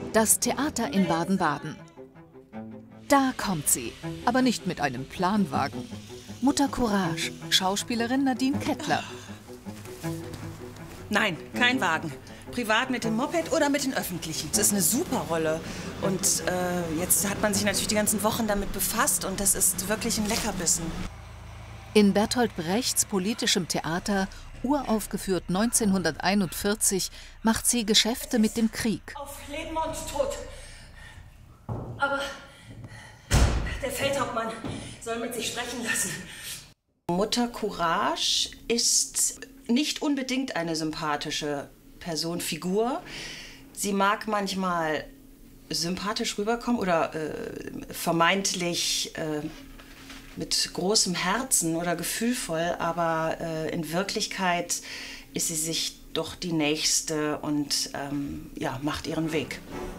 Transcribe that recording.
Das Theater in Baden-Baden. Da kommt sie, aber nicht mit einem Planwagen. Mutter Courage, Schauspielerin Nadine Kettler. Nein, kein Wagen. Privat mit dem Moped oder mit den Öffentlichen. Das ist eine super Rolle. Und jetzt hat man sich natürlich die ganzen Wochen damit befasst und das ist wirklich ein Leckerbissen. In Bertolt Brechts politischem Theater, uraufgeführt 1941, macht sie Geschäfte mit dem Krieg. Auf Leben und Tod. Aber der Feldhauptmann soll mit sich sprechen lassen. Mutter Courage ist nicht unbedingt eine sympathische Person, Figur. Sie mag manchmal sympathisch rüberkommen oder vermeintlich mit großem Herzen oder gefühlvoll, aber in Wirklichkeit ist sie sich doch die Nächste und ja, macht ihren Weg.